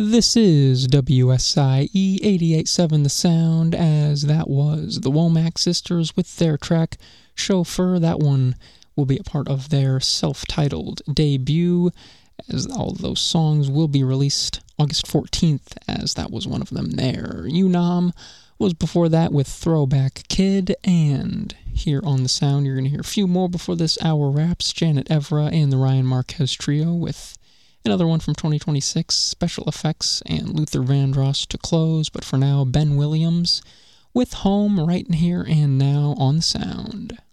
This is WSIE 88.7 The Sound, as that was the Womack Sisters with their track Chauffeur. That one will be a part of their self-titled debut, as all those songs will be released August 14th, as that was one of them there. Unam was before that with Throwback Kid, and here on The Sound you're going to hear a few more before this hour wraps. Janet Evra and the Ryan Marquez Trio with another one from 2026, Special Effects and Luther Vandross to close, but for now, Ben Williams with Home right in here and now on The Sound.